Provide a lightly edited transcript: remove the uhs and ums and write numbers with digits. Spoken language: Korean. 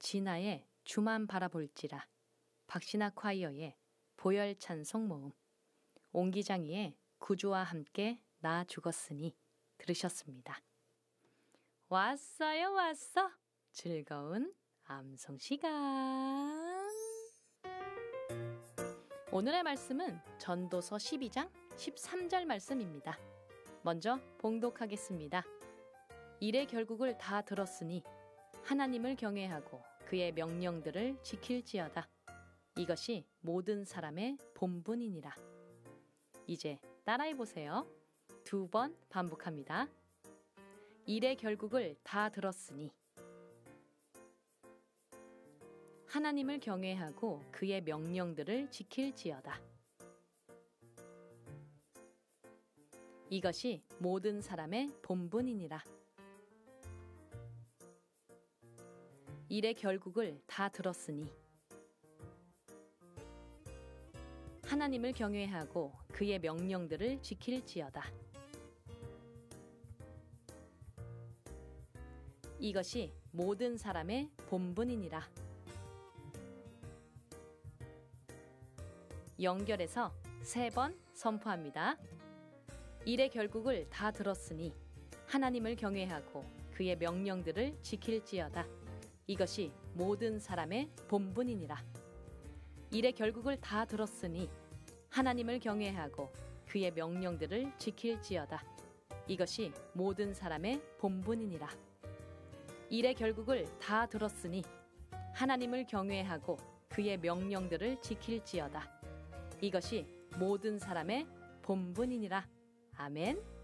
진아의 주만 바라볼지라, 박신아 콰이어의 보혈 찬송 모음, 옹기장이의 구주와 함께 나 죽었으니 들으셨습니다. 왔어요, 왔어. 즐거운 암송 시간. 오늘의 말씀은 전도서 12장 13절 말씀입니다. 먼저 봉독하겠습니다. 일의 결국을 다 들었으니 하나님을 경외하고 그의 명령들을 지킬지어다. 이것이 모든 사람의 본분이니라. 이제 따라해 보세요. 2번 반복합니다. 일의 결국을 다 들었으니 하나님을 경외하고 그의 명령들을 지킬지어다. 이것이 모든 사람의 본분이니라. 일의 결국을 다 들었으니 하나님을 경외하고 그의 명령들을 지킬지어다. 이것이 모든 사람의 본분이니라. 연결해서 3번 선포합니다. 일의 결국을 다 들었으니 하나님을 경외하고 그의 명령들을 지킬지어다. 이것이 모든 사람의 본분이니라. 일의 결국을 다 들었으니 하나님을 경외하고 그의 명령들을 지킬지어다. 이것이 모든 사람의 본분이니라. 일의 결국을 다 들었으니 하나님을 경외하고 그의 명령들을 지킬지어다. 이것이 모든 사람의 본분이니라. 아멘.